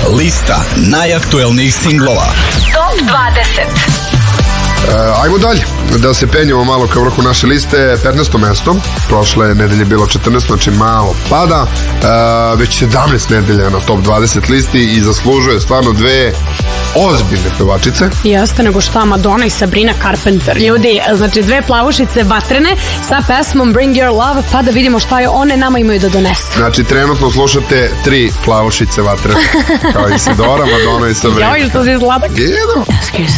Lista najaktuelnijih singlova. Top 20. Ajmo dalje, da se penjemo malo ka vrhu naše liste. 15. mesto, prošle nedelje bilo 14, znači malo pada, već 17 nedelja na top 20 listi i zaslužuje stvarno dve ozbiljne pevačice. Jeste, nego šta, Madonna i Sabrina Carpenter. Ljudi, znači dve plavušice vatrene sa pesmom Bring Your Love, pa da vidimo šta je one nama imaju da donesu. Znači, trenutno slušate tri plavušice vatrene, kao Isidora, Madonna i Sabrina. Joj, što si sladak. Idemo.